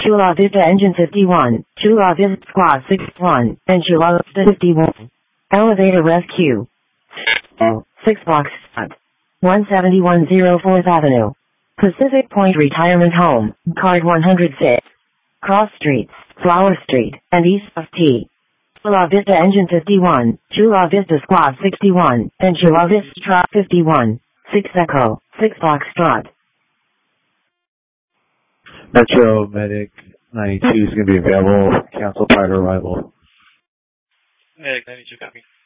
Chula Vista Engine 51, Chula Vista Squad 61, and Chula Vista 51. Elevator Rescue. 6 blocks front. 17104 4th Avenue. Pacific Point Retirement Home, Card 106. Cross Streets, Flower Street, and east of T. Chula Vista Engine 51, Chula Vista Squad 61, and Chula Vista Truck 51. 6 Echo, 6 Foxtrot. Metro Medic 92 is going to be available. Cancel prior to arrival. Medic 92, copy.